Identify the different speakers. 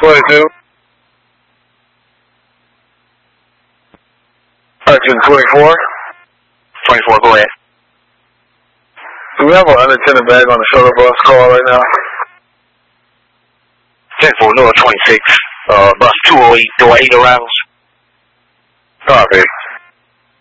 Speaker 1: 22. Arjun 24.
Speaker 2: 24, go ahead.
Speaker 1: Do we have an unattended bag on the shuttle bus call right now?
Speaker 2: 10-4, North 26, bus 208, door 8 arrivals.
Speaker 1: Copy.